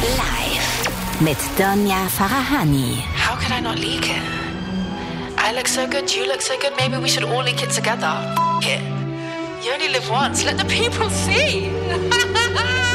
Live mit Donya Farahani. How could I not leak it? I look so good, you look so good, maybe we should all leak it together. F*** it. You only live once, let the people see.